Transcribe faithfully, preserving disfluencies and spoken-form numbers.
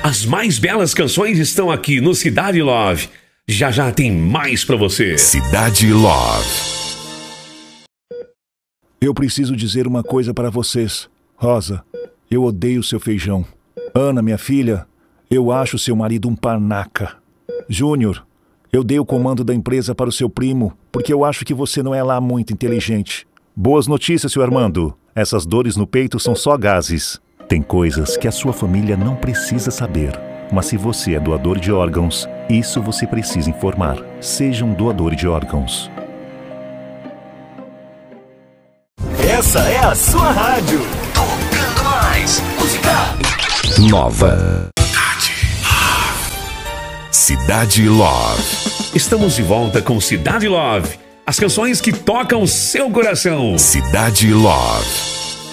As mais belas canções estão aqui no Cidade Love. Já já tem mais pra você. Cidade Love. Eu preciso dizer uma coisa para vocês. Rosa, eu odeio seu feijão. Ana, minha filha, eu acho seu marido um panaca. Júnior, eu dei o comando da empresa para o seu primo, porque eu acho que você não é lá muito inteligente. Boas notícias, seu Armando. Essas dores no peito são só gases. Tem coisas que a sua família não precisa saber. Mas se você é doador de órgãos, isso você precisa informar. Seja um doador de órgãos. Essa é a sua rádio. Tocando mais música nova. Cidade Love. Estamos de volta com Cidade Love. As canções que tocam seu coração. Cidade Love.